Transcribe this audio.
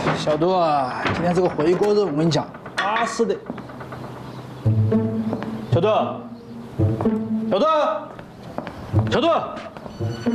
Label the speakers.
Speaker 1: 小杜啊，今天这个回锅肉，我跟你讲，巴适的。小杜，小杜，小杜。